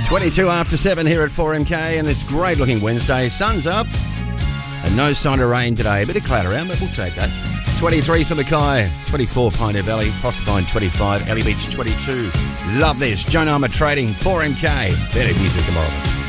22 after 7 here at 4MK, and it's great looking Wednesday. Sun's up and no sign of rain today. A bit of cloud around, but we'll take that. 23 for Mackay, 24 Pioneer Valley, Proserpine 25, Ellie Beach 22. Love this. Joan Armour Trading, 4MK. Better music tomorrow.